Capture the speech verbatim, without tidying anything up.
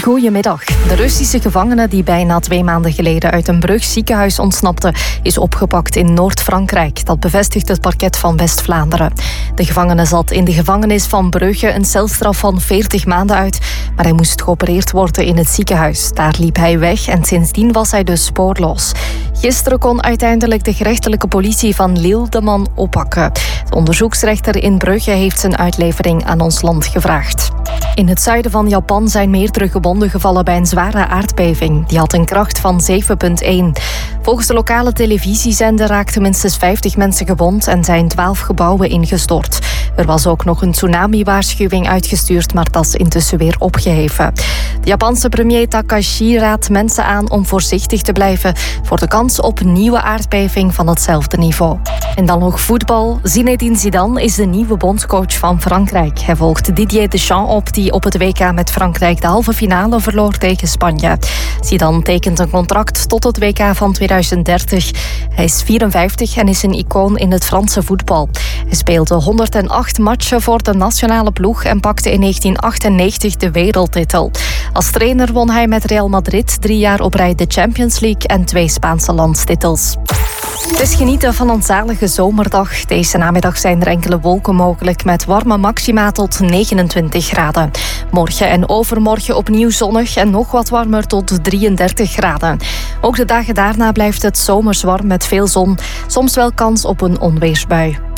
Goedemiddag. De Russische gevangene die bijna twee maanden geleden uit een Brugge ziekenhuis ontsnapte, is opgepakt in Noord-Frankrijk. Dat bevestigt het parket van West-Vlaanderen. De gevangene zat in de gevangenis van Brugge een celstraf van veertig maanden uit, maar hij moest geopereerd worden in het ziekenhuis. Daar liep hij weg en sindsdien was hij dus spoorloos. Gisteren kon uiteindelijk de gerechtelijke politie van Lille de man oppakken. De onderzoeksrechter in Brugge heeft zijn uitlevering aan ons land gevraagd. In het zuiden van Japan zijn meerdere gewonden gevallen bij een zware aardbeving. Die had een kracht van zeven komma één. Volgens de lokale televisiezender raakten minstens vijftig mensen gewond en zijn twaalf gebouwen ingestort. Er was ook nog een tsunami-waarschuwing uitgestuurd, maar dat is intussen weer opgeheven. De Japanse premier Takashi raadt mensen aan om voorzichtig te blijven voor de kans op een nieuwe aardbeving van hetzelfde niveau. En dan nog voetbal. Zinedine Zidane is de nieuwe bondscoach van Frankrijk. Hij volgt Didier Deschamps op, die op het W K met Frankrijk de halve finale verloor tegen Spanje. Zidane tekent een contract tot het W K van tweeduizend dertig. Hij is vierenvijftig en is een icoon in het Franse voetbal. Hij speelde honderdacht matchen voor de nationale ploeg en pakte in negentien achtennegentig de wereldtitel. Als trainer won hij met Real Madrid drie jaar op rij de Champions League en twee Spaanse landstitels. Het is genieten van een zalige zomerdag. Deze namiddag zijn er enkele wolken mogelijk met warme maxima tot negenentwintig graden. Morgen en overmorgen opnieuw zonnig en nog wat warmer tot drieëndertig graden. Ook de dagen daarna blijft het zomers warm met veel zon. Soms wel kans op een onweersbui.